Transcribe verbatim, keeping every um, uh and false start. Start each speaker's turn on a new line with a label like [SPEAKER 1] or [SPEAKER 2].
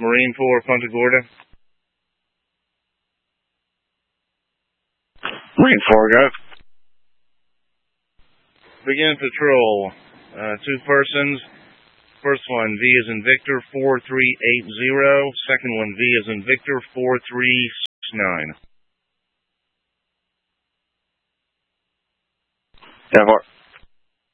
[SPEAKER 1] Marine Corps, Punta Gorda.
[SPEAKER 2] Marine Corps, go.
[SPEAKER 1] Begin patrol. Uh, two persons. First one, V as in Victor, four three eight zero. Second one, V as in Victor, four three six nine.
[SPEAKER 2] ten four.